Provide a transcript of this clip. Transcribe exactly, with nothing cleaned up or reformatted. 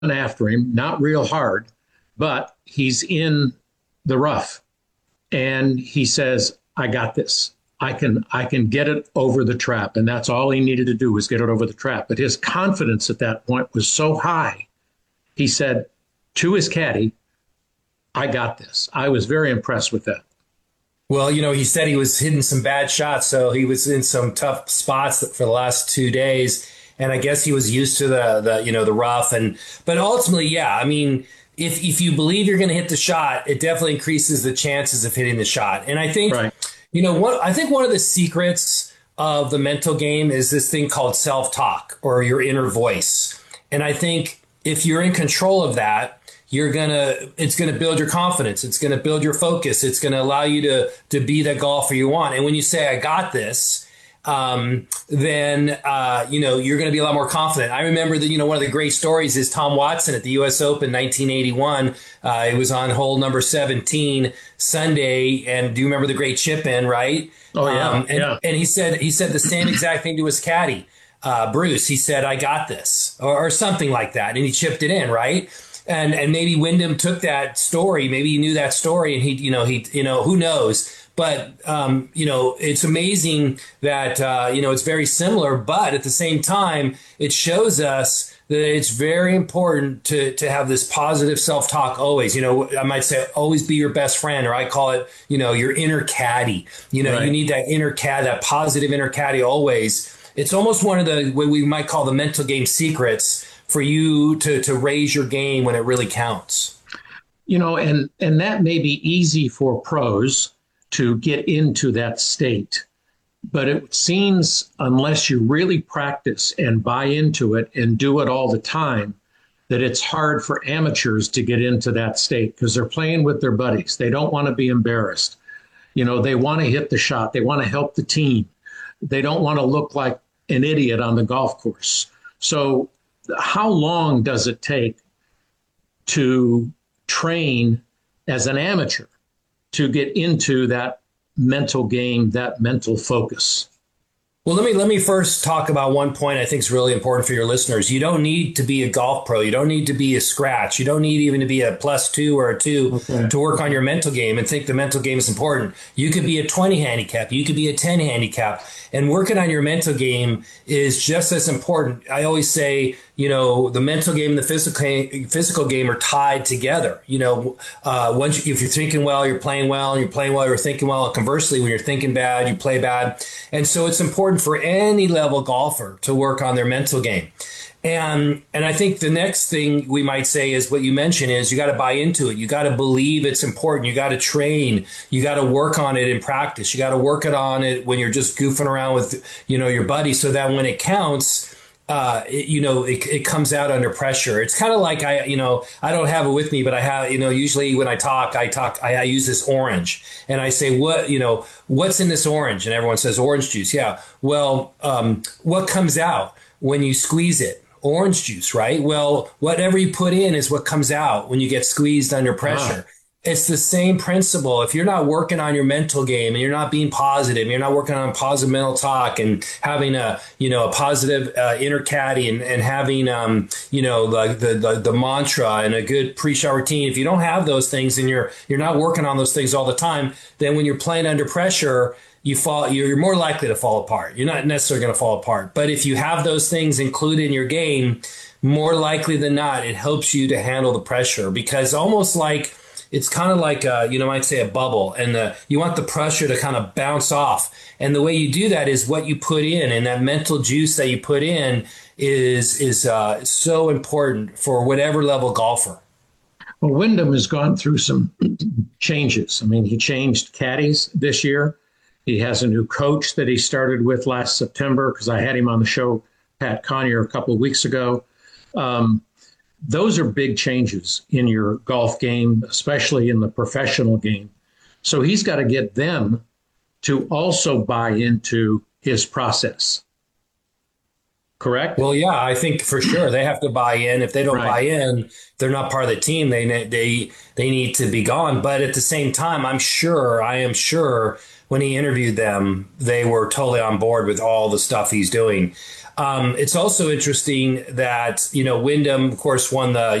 after him, not real hard, but he's in the rough. And he says, I got this. I can I can get it over the trap. And that's all he needed to do was get it over the trap. But his confidence at that point was so high. He said to his caddy, I got this. I was very impressed with that. Well, you know, he said he was hitting some bad shots, so he was in some tough spots for the last two days. And I guess he was used to the, the you know, the rough. And but ultimately, yeah, I mean, if if you believe you're going to hit the shot, it definitely increases the chances of hitting the shot. And I think, right. you know, what I think one of the secrets of the mental game is this thing called self-talk or your inner voice. And I think if you're in control of that, you're gonna it's gonna build your confidence. It's gonna build your focus. It's gonna allow you to to be the golfer you want. And when you say I got this, um, then uh, you know you're gonna be a lot more confident. I remember that you know one of the great stories is Tom Watson at the U S Open nineteen eighty-one. Uh, it was on hole number seventeen Sunday, and do you remember the great chip in? Right? Oh yeah, um, and, yeah. And he said he said the same exact thing to his caddy, uh, Bruce. He said I got this, or, or something like that, and he chipped it in, right? And and maybe Wyndham took that story. Maybe he knew that story, and he, you know, he, you know, who knows? But um, you know, it's amazing that uh, you know it's very similar. But at the same time, it shows us that it's very important to to have this positive self-talk always. You know, I might say always be your best friend, or I call it, you know, your inner caddy. You know, right. You need that inner caddy, that positive inner caddy always. It's almost one of the what we might call the mental game secrets for you to, to raise your game when it really counts. You know, and, and that may be easy for pros to get into that state. But it seems unless you really practice and buy into it and do it all the time, that it's hard for amateurs to get into that state because they're playing with their buddies. They don't want to be embarrassed. You know, they want to hit the shot. They want to help the team. They don't want to look like an idiot on the golf course. So how long does it take to train as an amateur to get into that mental game, that mental focus? Well, let me let me first talk about one point I think is really important for your listeners. You don't need to be a golf pro. You don't need to be a scratch. You don't need even to be a plus two or a two okay. to work on your mental game and think the mental game is important. You could be a twenty handicap. You could be a ten handicap. And working on your mental game is just as important. I always say, you know, the mental game and the physical physical game are tied together. You know, uh, once you, if you're thinking well, you're playing well, and you're playing well, you're thinking well. Conversely, when you're thinking bad, you play bad. And so it's important for any level golfer to work on their mental game. And and I think the next thing we might say is what you mentioned is you got to buy into it. You got to believe it's important. You got to train. You got to work on it in practice. You got to work it on it when you're just goofing around with, you know, your buddy so that when it counts, uh, it, you know, it, it comes out under pressure. It's kind of like I, you know, I don't have it with me, but I have, you know, usually when I talk, I talk, I, I use this orange and I say, what, you know, what's in this orange? And everyone says orange juice. Yeah. Well, um, what comes out when you squeeze it? Orange juice, right? Well, whatever you put in is what comes out when you get squeezed under pressure. Ah. It's the same principle. If you're not working on your mental game and you're not being positive, you're not working on positive mental talk and having a, you know, a positive uh, inner caddy and, and having, um, you know, the, the, the, the mantra and a good pre-shot routine. If you don't have those things and you're, you're not working on those things all the time, then when you're playing under pressure, you fall, you're more likely to fall apart. You're not necessarily going to fall apart. But if you have those things included in your game, more likely than not, it helps you to handle the pressure because almost like it's kind of like, a, you know, I might say a bubble and the, you want the pressure to kind of bounce off. And the way you do that is what you put in, and that mental juice that you put in is, is uh, so important for whatever level golfer. Well, Wyndham has gone through some changes. I mean, he changed caddies this year. He has a new coach that he started with last September because I had him on the show, Pat Conyer, a couple of weeks ago. Um, those are big changes in your golf game, especially in the professional game. So he's got to get them to also buy into his process. Correct? Well, yeah, I think for sure they have to buy in. If they don't right. buy in, they're not part of the team. They they they need to be gone. But at the same time, I'm sure, I am sure when he interviewed them, they were totally on board with all the stuff he's doing. Um, it's also interesting that, you know, Wyndham, of course, won the